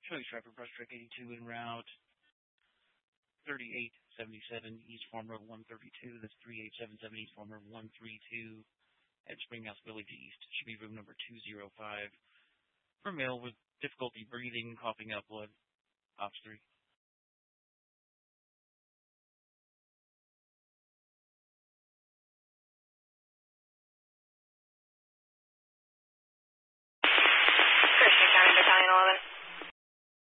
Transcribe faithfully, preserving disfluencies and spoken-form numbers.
Charlie Striper, Brushtrack eighty-two en route. thirty-eight seventy-seven East Farm Road one thirty-two. That's thirty-eight seventy-seven East Farm Road one thirty-two. At Springhouse Village East. Should be room number two oh five. For male with difficulty breathing, coughing up blood. Ops three.